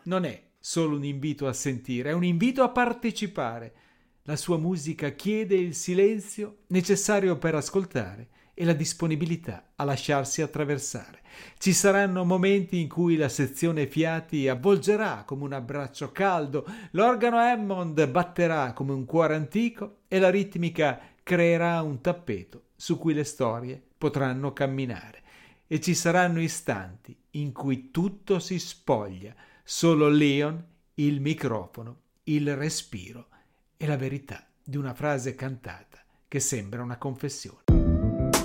non è solo un invito a sentire, è un invito a partecipare. La sua musica chiede il silenzio necessario per ascoltare e la disponibilità a lasciarsi attraversare. Ci saranno momenti in cui la sezione fiati avvolgerà come un abbraccio caldo, l'organo Hammond batterà come un cuore antico e la ritmica creerà un tappeto su cui le storie potranno camminare. E ci saranno istanti in cui tutto si spoglia, solo Leon, il microfono, il respiro e la verità di una frase cantata che sembra una confessione.